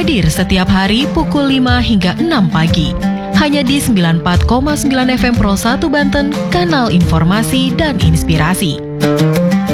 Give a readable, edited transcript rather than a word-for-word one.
hadir setiap hari pukul 5 hingga 6 pagi. Hanya di 94,9 FM Pro 1 Banten, kanal informasi dan inspirasi.